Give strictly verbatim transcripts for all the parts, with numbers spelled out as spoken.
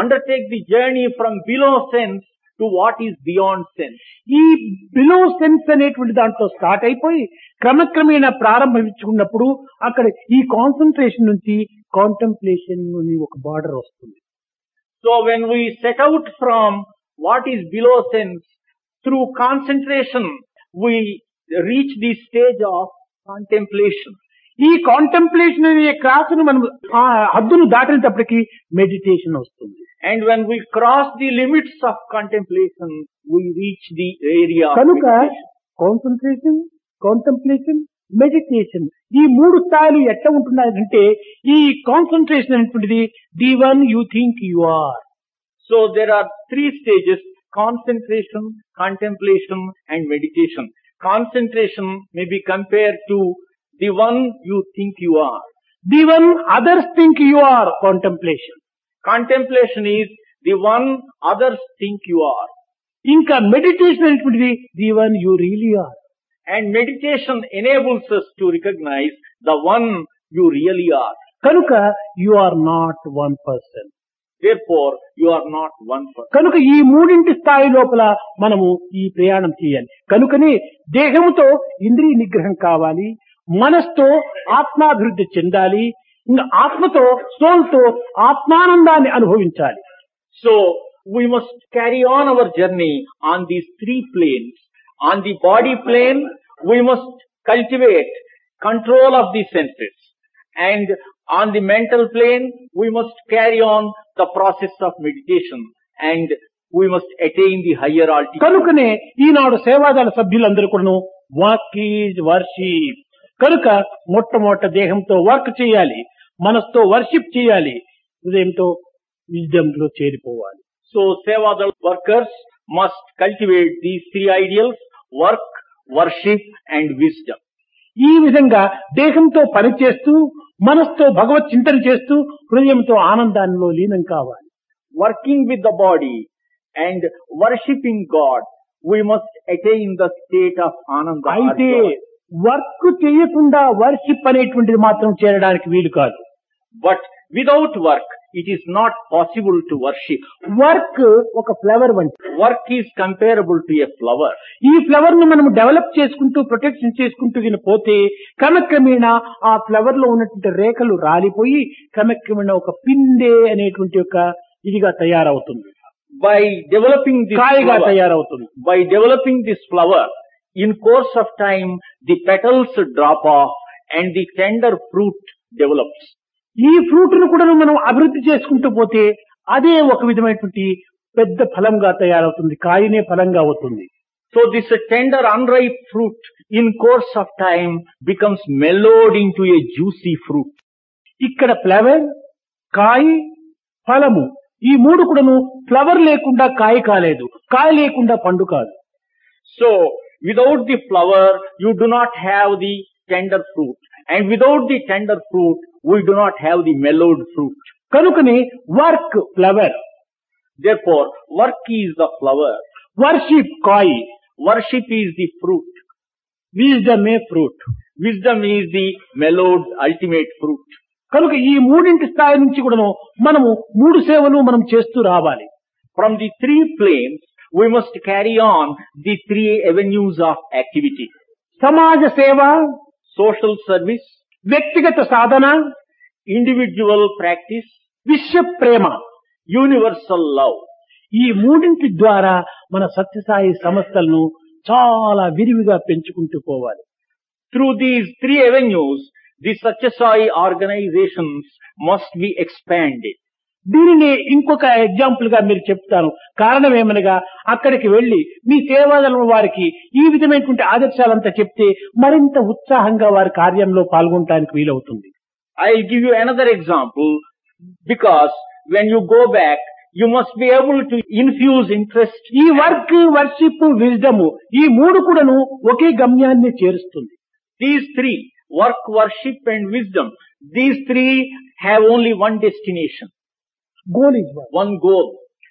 undertake the journey from below sense to what is beyond sense. ఈ below sense అనేటువంటి దాంట్లో start అయిపోయి క్రమక్రమేణా ప్రారంభించుకున్నప్పుడు అక్కడ ఈ కాన్సన్ట్రేషన్ నుంచి కాంటెంప్లేషన్ అని ఒక బార్డర్ వస్తుంది. So when we set out from what is below sense, through concentration, we reach the stage of contemplation. ఈ కాంటెంప్లేషన్ అనే క్రాస్ను మనం ఆ హద్దును దాటినప్పటికీ మెడిటేషన్ వస్తుంది. And when we cross the limits of contemplation, we reach the area of కనుక meditation. Concentration, contemplation, meditation ఈ మూడు స్థాయిలు ఎట్లా ఉంటున్నాయంటే ఈ కాన్సన్ట్రేషన్ అనేటువంటిది the one you think you are. So there are three stages: concentration, contemplation and meditation. Concentration may be compared to the one you think you are. The one others think you are contemplation. Contemplation is the one others think you are. ఇంకా meditation అనేటువంటిది the one you really are. And meditation enables us to recognize the one you really are. కనుక you are not one person. Therefore, you are not one person. కనుక ఈ మూడింటి స్థాయి లోపల మనము ఈ ప్రయాణం చేయాలి. కనుకనే దేహముతో ఇంద్రియ నిగ్రహం కావాలి, మనస్తో ఆత్మాభివృద్ధి చెందాలి, ఇంకా ఆత్మతో సోల్తో ఆత్మానందాన్ని అనుభవించాలి. So, we must carry on our journey on these three planes. On the body plane, we must cultivate control of the senses. And on the mental plane, we must carry on the process of meditation. And we must attain the higher altitude. కనుకనే ఈనాడు సేవాదళ సభ్యులందరూ కూడాను walk is worship. కనుక మొట్టమొదట దేహంతో work చేయాలి, మనసుతో worship చేయాలి, హృదయంతో విజ్డమ్ లో చేరిపోవాలి. So, Sevadal workers must cultivate these three ideals: work, worship and wisdom. ఈ విధంగా దేహంతో పని చేస్తూ మనసుతో భగవత్ చింతన చేస్తూ హృదయంతో ఆనందాల్లో లీనం కావాలి. Working with the body and worshipping God, we must attain the state of Ananda. అయితే వర్క్ చేయకుండా వర్షిప్ అనేటువంటిది మాత్రం చేరడానికి వీలు కాదు. But without work, it is not possible to worship. Work ఒక ఫ్లవర్ వంటి. Work is comparable to a flower. ఈ ఫ్లవర్ ను మనం డెవలప్ చేసుకుంటూ ప్రొటెక్షన్ చేసుకుంటూ గిన పోతే క్రమక్రమేణా ఆ ఫ్లవర్ లో ఉన్నటువంటి రేఖలు రాలిపోయి క్రమక్రమేణా ఒక పిందె అనేటువంటి ఒక ఇదిగా తయారవుతుంది. By developing this కాయగా flower, తయారవుతుంది. by developing this flower, in course of time, the petals drop off and the tender fruit develops. ఈ ఫ్రూట్ ను కూడా మనం అభివృద్ధి చేసుకుంటూ పోతే అదే ఒక విధమైనటువంటి పెద్ద ఫలంగా తయారవుతుంది, కాయనే ఫలంగా అవుతుంది. So this tender unripe fruit in course of time becomes mellowed into a juicy fruit. ఇక్కడ ఫ్లవర్, కాయ, ఫలము ఈ మూడు కూడాను ఫ్లవర్ లేకుండా కాయ కాలేదు, కాయ లేకుండా పండు కాదు. So without the flower, you do not have the tender fruit. And without the tender fruit, we do not have the mellowed fruit. కనుకనే work flower, Therefore, work is the flower. Worship కాయ, Worship is the fruit. Wisdom A fruit. Wisdom is the mellowed ultimate fruit. కనుక ఈ మూడింటి స్థాయి నుంచి కూడాను మనము మూడు సేవలు మనం చేస్తూ రావాలి. From the three planes, we must carry on the three avenues of activity: సమాజ సేవ, social service, వ్యక్తిగత సాధన, individual practice, విశ్వ ప్రేమ. universal love. ఈ మూడింటి ద్వారా మన సత్యసాయి సంస్థలను చాలా విరివిగా పెంచుకుంటూ పోవాలి. Through these three avenues, the Satyasai organizations must be expanded. దీనిని ఇంకొక ఎగ్జాంపుల్ గా మీరు చెప్తాను. కారణం ఏమనగా అక్కడికి వెళ్లి మీ సేవాదళం వారికి ఈ విధమైనటువంటి ఆదర్శాలంతా చెప్తే మరింత ఉత్సాహంగా వారి కార్యంలో పాల్గొనడానికి వీలవుతుంది. I'll give you another example, because when you go back, you must be able to infuse interest. ఈ వర్క్, వర్షిప్, విజ్డమ్ ఈ మూడు కూడాను ఒకే గమ్యాన్ని చేరుస్తుంది. These three, work, worship and wisdom, these three have only one destination, goal is one. one goal.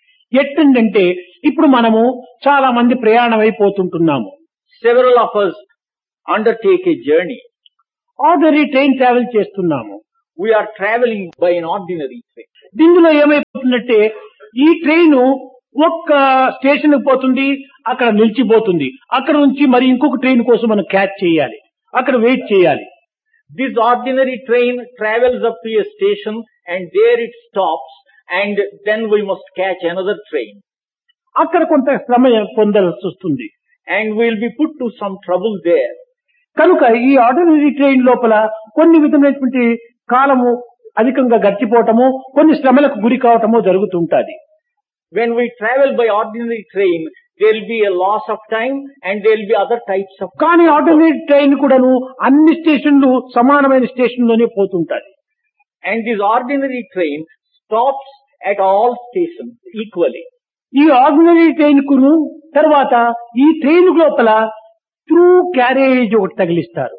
ఎట్టంటే ఇప్పుడు మనము చాలా మంది ప్రయాణం అయిపోతుంటున్నాము. Several of us undertake a journey. Ordinary train travel చేస్తున్నాము. We are traveling by an ordinary train. దీనిలో ఏమైపోతుందంటే ఈ train ఒక్క స్టేషన్ పోతుంది, అక్కడ నిలిచిపోతుంది. అక్కడ నుంచి మరి ఇంకొక ట్రైన్ కోసం మనం క్యాచ్ చేయాలి, అక్కడ వెయిట్ చేయాలి. This ordinary train travels up to a station and there it stops, and then we must catch another train. అక్కడ కొంత శ్రమ పొందాల్సి వస్తుంది. And we'll be put to some trouble there. కనుక ఈ ఆర్డినరీ ట్రైన్ లోపల కొన్ని విధమైనటువంటి కాలము అధికంగా గడిచిపోవటము, కొన్ని శ్రమలకు గురి కావటము జరుగుతుంటది. When we travel by ordinary train, there will be a loss of time and there will be other types of. కానీ ఆర్డినరీ ట్రైన్ కూడాను అన్ని స్టేషన్లు సమానమైన స్టేషన్ లోనే పోతుంటది. And this ordinary train stops at all stations equally. ఈ ordinary train కును తర్వాత ఈ train లోపల త్రూ క్యారేజ్ ఒకటి తగిలిస్తారు.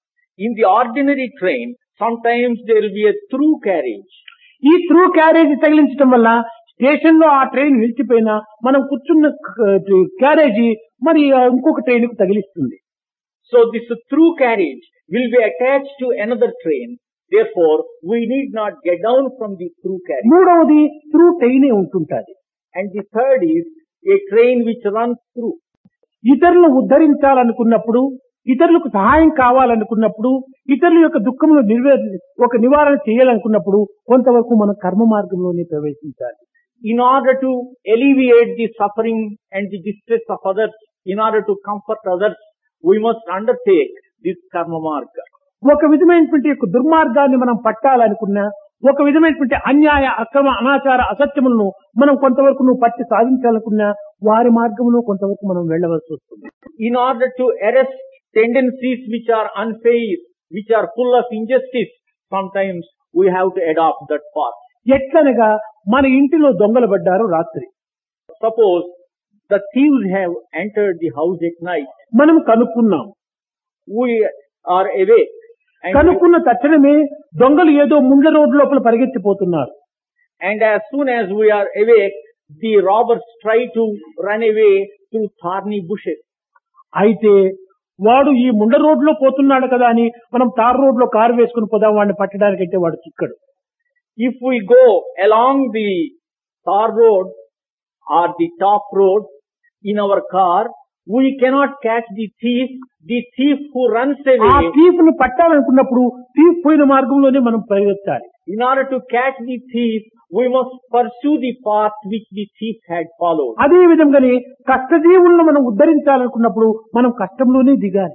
In the ordinary train, sometimes there will be a through carriage. ఈ త్రూ క్యారేజ్ తగిలించడం వల్ల స్టేషన్ లో ఆ ట్రైన్ నిలిచిపోయినా మనం కూర్చున్న క్యారేజీ మరి ఇంకొక ట్రైన్ కు తగిలిస్తుంది. So this through carriage will be attached to another train. Therefore, we need not get down from the through carriage. మూడవది through ట్రైనే ఉంటుంటది. And the third is a train which runs through. ఇతరులను ఉద్ధరించాలనుకున్నప్పుడు, ఇతరులకు సహాయం కావాలనుకున్నప్పుడు, ఇతరుల యొక్క దుఃఖమును నిర్వే ఒక నివారణ చేయాలనుకున్నప్పుడు కొంతవరకు మనం కర్మ మార్గంలోనే ప్రవేశించాలి. In order to alleviate the suffering and the distress of others, in order to comfort others, we must undertake this karma marga. ఒక విధమైనటువంటి యొక్క దుర్మార్గాన్ని మనం పట్టాలనుకున్నా, ఒక విధమైనటువంటి అన్యాయ అక్రమ అనాచార అసత్యములను మనం కొంతవరకు నువ్వు పట్టి సాధించాలనుకున్నా వారి మార్గంలో కొంతవరకు మనం వెళ్ళవలసి వస్తుంది. In order to arrest tendencies which are unfair, which are full of injustice, sometimes we have to adopt that path. ఎట్లనగా మన ఇంటిలో దొంగలు పడ్డారు రాత్రి. Suppose the thieves have entered the house at night. మనం కనుక్కున్నాం. We are awake. And, కనుక్కున్న తక్షణమే దొంగలు ఏదో ముండ్ల రోడ్డు లోపల పరిగెత్తిపోతున్నారు. and as soon as we are awake, the robbers try to run away through thorny bushes. అయితే వాడు ఈ ముండ రోడ్లో పోతున్నాడు కదా అని మనం తార్ రోడ్లో కారు వేసుకుని పోదాం వాడిని పట్టడానికంటే వాడు చిక్కడు. If we go along the tar road or the top road in our car, we cannot catch the thief. The thief who runs ఆ away, థీఫ్ ను పట్టాలనుకున్నప్పుడు థీఫ్ పోయిన మార్గంలోనే మనం పరిగెత్తాలి. in order to catch the thief, we must pursue the path which the thief had followed. అదే విధంగానే కష్టజీవులను మనం ఉద్ధరించాలనుకున్నప్పుడు మనం కష్టంలోనే దిగాలి.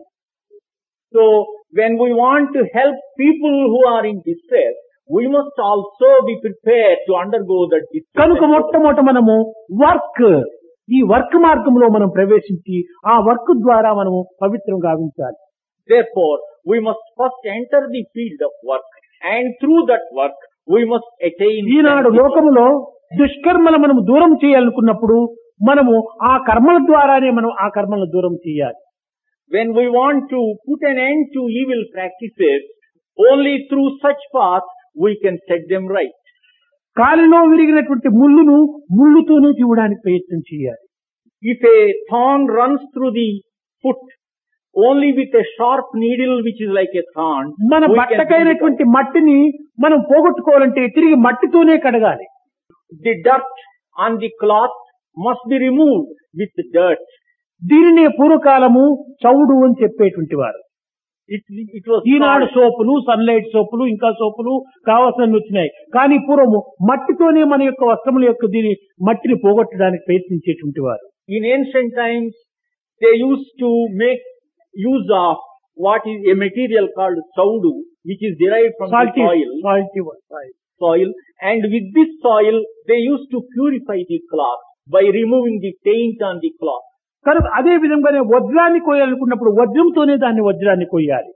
So, when we want to help people who are in distress, we must also be prepared to undergo that distress. కనుక మొట్టమొదట మనము work, ఈ work మార్గంలో మనం ప్రవేశించి ఆ వర్క్ ద్వారా మనము పవిత్రం గావించాలి. Therefore, we must first enter the field of work, and through that work, we must attain. ఈనాడు లోకములో దుష్కర్మలు మనము దూరం చేయాలనుకున్నప్పుడు మనము ఆ కర్మల ద్వారానే మనం ఆ కర్మలను దూరం చేయాలి. When we want to put an end to evil practices, only through such path we can set them right. కాలిలో విరిగినటువంటి ముళ్ళును ముళ్ళుతోనే తీయడానికి ప్రయత్నం చేయాలి. If a thorn runs through the foot, only with a sharp needle which is like a thorn, మన we can బట్టకైనటువంటి మట్టిని మనం పోగొట్టుకోవాలంటే తిరిగి మట్టితోనే కడగాలి. the dirt on the cloth must be removed with the dirt. దీనినే పూర్వకాలము చౌడు అని చెప్పేటువంటి వారు. It, it was Eenadu called- సోపులు, sunlight సోపులు, ఇంకా సోపులు కావాల్సినవి వచ్చినాయి. కానీ పూర్వము మట్టితోనే మన యొక్క వస్త్రముల యొక్క దీని మట్టిని పోగొట్టడానికి ప్రయత్నించేటువంటి వారు. In ancient times, they used to make use of what is a material called saudu, which is derived from Salty, the soil, salty soil. soil, and with this soil, they used to purify the cloth by removing the taint on the cloth. కనుక అదే విధంగానే వజ్రాన్ని కోయాలనుకున్నప్పుడు వజ్రంతోనే దాన్ని వజ్రాన్ని కోయాలి.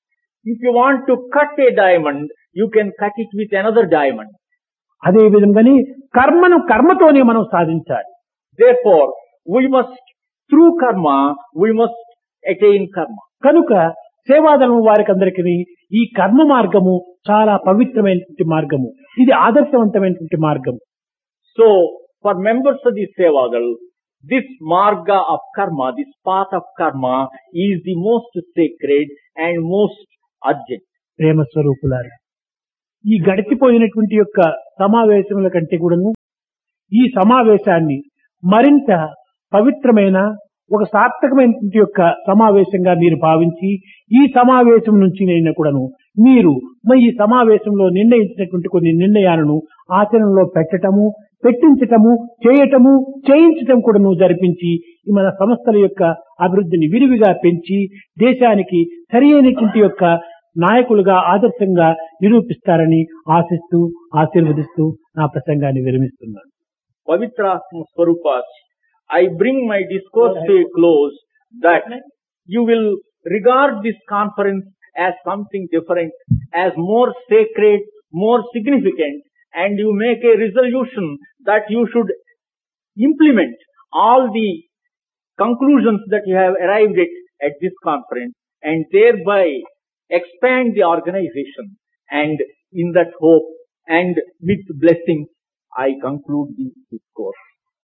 If you want to cut a diamond, you can cut it with another diamond. అదే విధంగానే కర్మను కర్మతోనే మనం సాధించాలి. Therefore, we must, through karma, we must attain karma. కనుక సేవాదళం వారికి అందరికీ ఈ కర్మ మార్గము చాలా పవిత్రమైనటువంటి మార్గము, ఇది ఆదర్శవంతమైనటువంటి మార్గం. So, for members of the Sevadal, this marga of karma, this path of karma is the most sacred and most urgent. ప్రేమ స్వరూపులారా, ఈ గడిచిపోయినటువంటి యొక్క సమావేశముల కంటే కూడాను ఈ సమావేశాన్ని మరింత పవిత్రమైన ఒక సార్థకమైనటువంటి యొక్క సమావేశంగా మీరు భావించి ఈ సమావేశం నుంచి నేను కూడాను మీరు మరి ఈ సమావేశంలో నిర్ణయించినటువంటి కొన్ని నిర్ణయాలను ఆచరణలో పెట్టటము, పెట్టించటము, చేయటము, చేయించటం కూడాను జరిపించి మన సంస్థల యొక్క అభివృద్ధిని విరివిగా పెంచి దేశానికి సరి అయినటువంటి యొక్క నాయకులుగా ఆదర్శంగా నిరూపిస్తారని ఆశిస్తూ ఆశీర్వదిస్తూ నా ప్రసంగాన్ని విరమిస్తున్నాను. Pavitratma Swarupas, I bring my discourse to a close that you will regard this conference as something different, as more sacred, more significant, and you make a resolution that you should implement all the conclusions that you have arrived at at this conference and thereby expand the organization. And in that hope and with blessings, I conclude this discourse.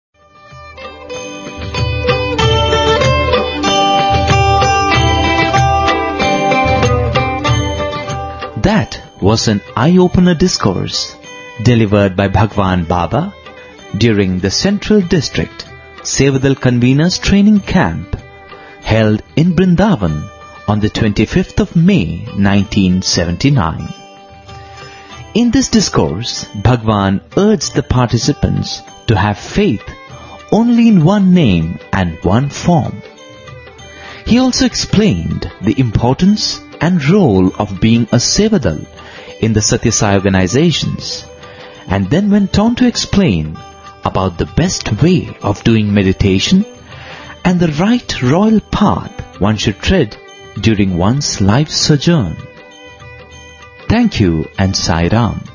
That was an eye-opener discourse delivered by Bhagwan Baba during the Central District Sevadal Conveners Training Camp held in Vrindavan on the twenty-fifth of May nineteen seventy-nine. In this discourse, Bhagwan urged the participants to have faith only in one name and one form. He also explained the importance and role of being a Sevadal in the Satya Sai organizations, and then went on to explain about the best way of doing meditation and the right royal path one should tread during one's life sojourn. Thank you and Sai Ram.